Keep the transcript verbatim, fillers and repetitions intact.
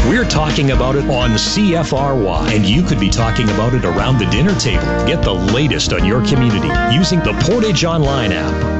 We're talking about it on C F R Y, and you could be talking about it around the dinner table. Get the latest on your community using the Portage Online app.